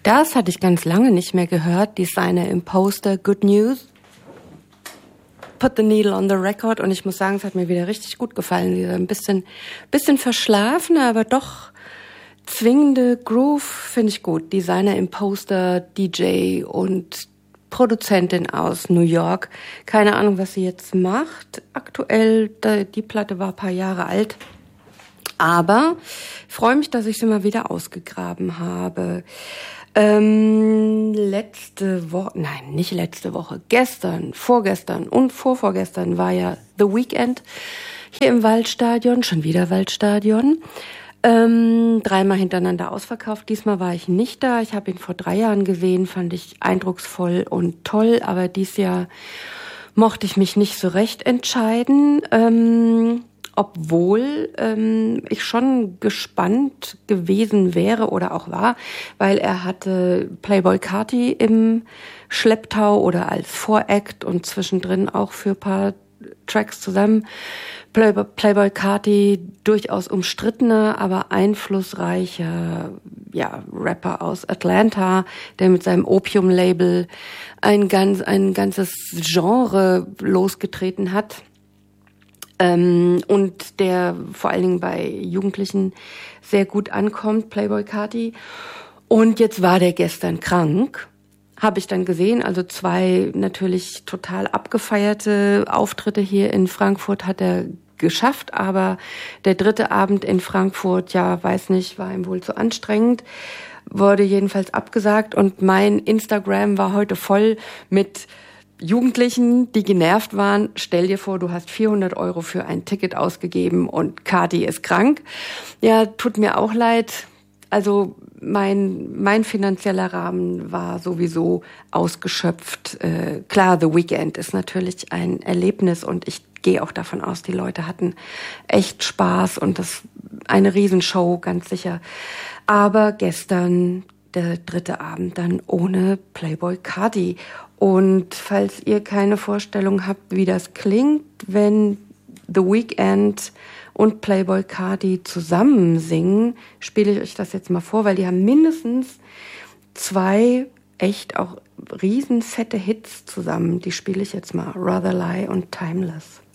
Das hatte ich ganz lange nicht mehr gehört. Designer Imposter, Good News. Put the Needle on the Record. Und ich muss sagen, es hat mir wieder richtig gut gefallen. Dieser ein bisschen verschlafene, aber doch zwingende Groove finde ich gut. Designer Imposter, DJ und Produzentin aus New York. Keine Ahnung, was sie jetzt macht. Aktuell, die Platte war ein paar Jahre alt. Aber ich freue mich, dass ich sie mal wieder ausgegraben habe. Gestern, vorgestern und vorvorgestern war ja The Weeknd hier im Waldstadion, schon wieder Waldstadion. 3-mal hintereinander ausverkauft. Diesmal war ich nicht da. Ich habe ihn vor 3 Jahren gesehen, fand ich eindrucksvoll und toll. Aber dieses Jahr mochte ich mich nicht so recht entscheiden. Obwohl ich schon gespannt gewesen wäre oder auch war, weil er hatte Playboi Carti im Schlepptau oder als Voract und zwischendrin auch für ein paar Tracks zusammen. Playboi Carti, durchaus umstrittener, aber einflussreicher Rapper aus Atlanta, der mit seinem Opium-Label ein ganzes Genre losgetreten hat. Und der vor allen Dingen bei Jugendlichen sehr gut ankommt, Playboi Carti. Und jetzt war der gestern krank, habe ich dann gesehen. Also 2 natürlich total abgefeierte Auftritte hier in Frankfurt hat er geschafft, aber der 3. Abend in Frankfurt, weiß nicht, war ihm wohl zu anstrengend, wurde jedenfalls abgesagt und mein Instagram war heute voll mit Jugendlichen, die genervt waren. Stell dir vor, du hast 400 € für ein Ticket ausgegeben und Carti ist krank. Ja, tut mir auch leid. Also mein finanzieller Rahmen war sowieso ausgeschöpft. Klar, The Weeknd ist natürlich ein Erlebnis und ich gehe auch davon aus, die Leute hatten echt Spaß und das eine Riesenshow, ganz sicher. Aber gestern der 3. Abend dann ohne Playboi Carti. Und falls ihr keine Vorstellung habt, wie das klingt, wenn The Weeknd und Playboi Carti zusammen singen, spiele ich euch das jetzt mal vor, weil die haben mindestens 2 echt auch riesenfette Hits zusammen. Die spiele ich jetzt mal. Rather Lie und Timeless.